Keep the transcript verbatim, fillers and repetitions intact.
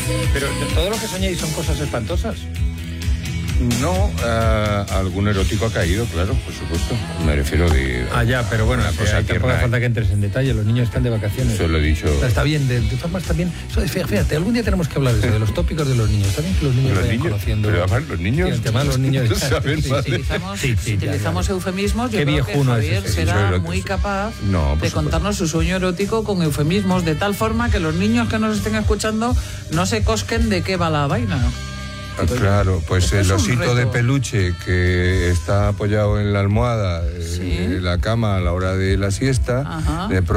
Pero todo lo que soñáis son cosas espantosas. No, uh, algún erótico ha caído, claro, por supuesto. Me refiero de... Ah, ya, pero bueno, una sí, cosa ahí tampoco tierna. hace falta que entres en detalle. Los niños están de vacaciones. Eso lo he dicho. Está, está bien, de, de todas formas está bien. Eso, fíjate, algún día tenemos que hablar de eso, de los tópicos de los niños. Está bien que los niños Los vayan niños, conociendo. pero además los niños... Sí, el tema de los niños... no saben sí, más sí, de- Utilizamos, sí, sí, ya, utilizamos ya. eufemismos. Yo Qué creo que viejuno es Javier ese, sí, será eso es- muy capaz No, por de supuesto. contarnos su sueño erótico con eufemismos, de tal forma que los niños que nos estén escuchando no se cosquen de qué va la vaina. Ah, claro, pues Esto es el un osito reto. de peluche que está apoyado en la almohada Sí. de la cama a la hora de la siesta, Ajá. de